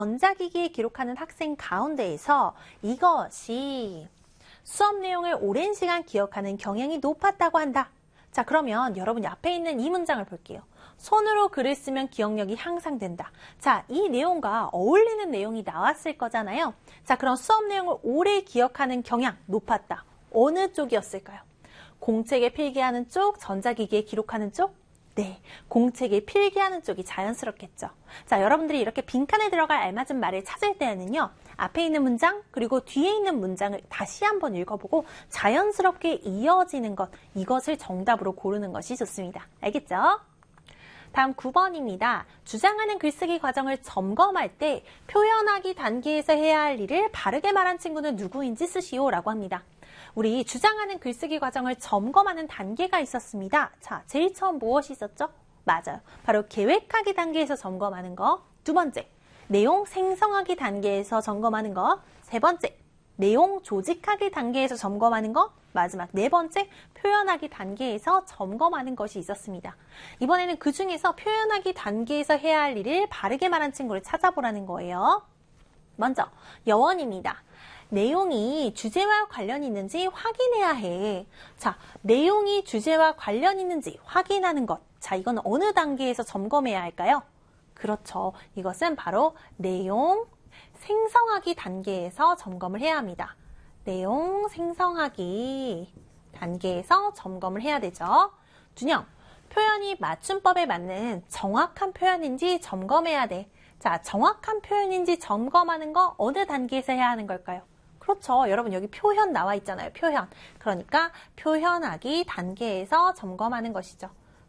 전자기기에 기록하는 학생 가운데에서 이것이 수업 내용을 오랜 시간 기억하는 경향이 높았다고 한다. 자, 그러면 여러분이 앞에 있는 이 문장을 볼게요. 손으로 글을 쓰면 기억력이 향상된다. 자, 이 내용과 어울리는 내용이 나왔을 거잖아요. 자, 그럼 수업 내용을 오래 기억하는 경향 높았다. 어느 쪽이었을까요? 공책에 필기하는 쪽, 전자기기에 기록하는 쪽? 네, 공책에 필기하는 쪽이 자연스럽겠죠. 자, 여러분들이 이렇게 빈칸에 들어갈 알맞은 말을 찾을 때에는요. 앞에 있는 문장 그리고 뒤에 있는 문장을 다시 한번 읽어보고 자연스럽게 이어지는 것, 이것을 정답으로 고르는 것이 좋습니다. 알겠죠? 다음 9번입니다. 주장하는 글쓰기 과정을 점검할 때 표현하기 단계에서 해야 할 일을 바르게 말한 친구는 누구인지 쓰시오 라고 합니다. 우리 주장하는 글쓰기 과정을 점검하는 단계가 있었습니다. 자, 제일 처음 무엇이 있었죠? 맞아요. 바로 계획하기 단계에서 점검하는 거. 두 번째, 내용 생성하기 단계에서 점검하는 거. 세 번째, 내용 조직하기 단계에서 점검하는 거. 마지막 네 번째, 표현하기 단계에서 점검하는 것이 있었습니다. 이번에는 그 중에서 표현하기 단계에서 해야 할 일을 바르게 말한 친구를 찾아보라는 거예요. 먼저, 여원입니다. 내용이 주제와 관련이 있는지 확인해야 해. 자, 내용이 주제와 관련이 있는지 확인하는 것. 자, 이건 어느 단계에서 점검해야 할까요? 그렇죠. 이것은 바로 내용 생성하기 단계에서 점검을 해야 합니다. 내용 생성하기 단계에서 점검을 해야 되죠. 준영, 표현이 맞춤법에 맞는 정확한 표현인지 점검해야 돼. 자, 정확한 표현인지 점검하는 거 어느 단계에서 해야 하는 걸까요? 그렇죠. 여러분 여기 표현 나와 있잖아요. 표현. 그러니까 표현하기 단계에서 점검하는 것이죠.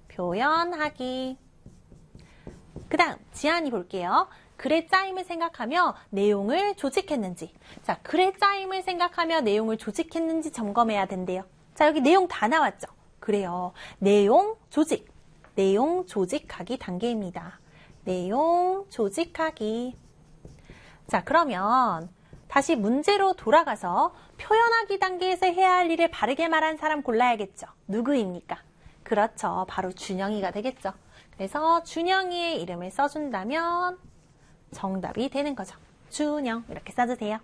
표현하기. 그 다음 지안이 볼게요. 글의 짜임을 생각하며 내용을 조직했는지. 자, 글의 짜임을 생각하며 내용을 조직했는지 점검해야 된대요. 자, 여기 내용 다 나왔죠. 그래요. 내용 조직. 내용 조직하기 단계입니다. 내용 조직하기. 자, 그러면 다시 문제로 돌아가서 표현하기 단계에서 해야 할 일을 바르게 말한 사람 골라야겠죠. 누구입니까? 그렇죠. 바로 준영이가 되겠죠. 그래서 준영이의 이름을 써준다면 정답이 되는 거죠. 준영 이렇게 써주세요.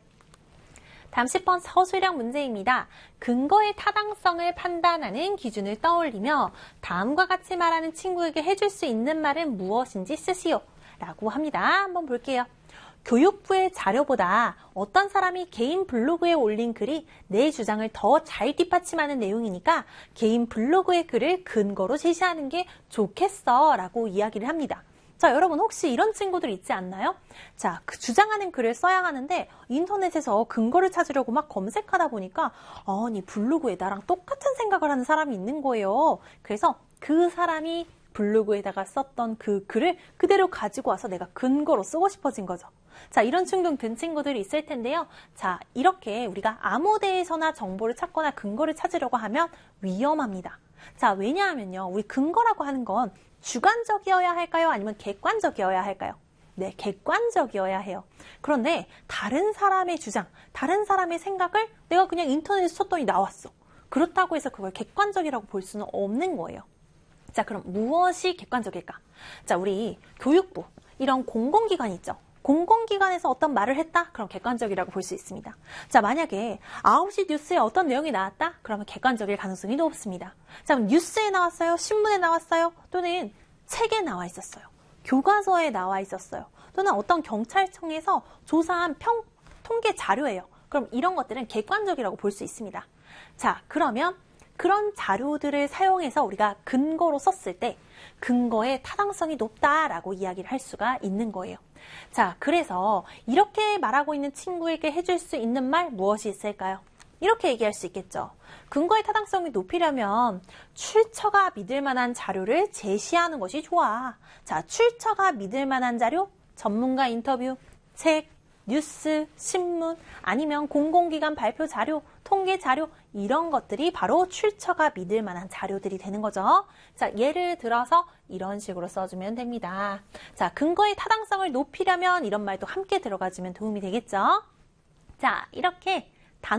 다음 10번 서술형 문제입니다. 근거의 타당성을 판단하는 기준을 떠올리며 다음과 같이 말하는 친구에게 해줄 수 있는 말은 무엇인지 쓰시오 라고 합니다. 한번 볼게요. 교육부의 자료보다 어떤 사람이 개인 블로그에 올린 글이 내 주장을 더 잘 뒷받침하는 내용이니까 개인 블로그의 글을 근거로 제시하는 게 좋겠어 라고 이야기를 합니다. 자, 여러분 혹시 이런 친구들 있지 않나요? 자, 그 주장하는 글을 써야 하는데 인터넷에서 근거를 찾으려고 막 검색하다 보니까 아니 블로그에 나랑 똑같은 생각을 하는 사람이 있는 거예요. 그래서 그 사람이 블로그에다가 썼던 그 글을 그대로 가지고 와서 내가 근거로 쓰고 싶어진 거죠. 자, 이런 충동 든 친구들이 있을 텐데요. 자, 이렇게 우리가 아무 데에서나 정보를 찾거나 근거를 찾으려고 하면 위험합니다. 자, 왜냐하면요. 우리 근거라고 하는 건 주관적이어야 할까요? 아니면 객관적이어야 할까요? 네, 객관적이어야 해요. 그런데 다른 사람의 주장, 다른 사람의 생각을 내가 그냥 인터넷에 쳤더니 나왔어. 그렇다고 해서 그걸 객관적이라고 볼 수는 없는 거예요. 자, 그럼 무엇이 객관적일까? 자, 우리 교육부, 이런 공공기관 있죠? 공공기관에서 어떤 말을 했다? 그럼 객관적이라고 볼 수 있습니다. 자, 만약에 9시 뉴스에 어떤 내용이 나왔다? 그러면 객관적일 가능성이 높습니다. 자, 그럼 뉴스에 나왔어요? 신문에 나왔어요? 또는 책에 나와 있었어요? 교과서에 나와 있었어요? 또는 어떤 경찰청에서 조사한 통계 자료예요. 그럼 이런 것들은 객관적이라고 볼 수 있습니다. 자, 그러면 그런 자료들을 사용해서 우리가 근거로 썼을 때 근거의 타당성이 높다라고 이야기를 할 수가 있는 거예요. 자, 그래서 이렇게 말하고 있는 친구에게 해줄 수 있는 말 무엇이 있을까요? 이렇게 얘기할 수 있겠죠. 근거의 타당성이 높이려면 출처가 믿을 만한 자료를 제시하는 것이 좋아. 자, 출처가 믿을 만한 자료, 전문가 인터뷰, 책, 뉴스, 신문, 아니면 공공기관 발표 자료, 통계 자료 이런 것들이 바로 출처가 믿을 만한 자료들이 되는 거죠. 자, 예를 들어서 이런 식으로 써주면 됩니다. 자, 근거의 타당성을 높이려면 이런 말도 함께 들어가주면 도움이 되겠죠. 자, 이렇게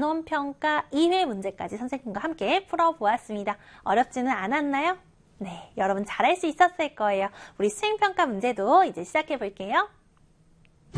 단원평가 2회 문제까지 선생님과 함께 풀어보았습니다. 어렵지는 않았나요? 네, 여러분 잘할 수 있었을 거예요. 우리 수행평가 문제도 이제 시작해 볼게요.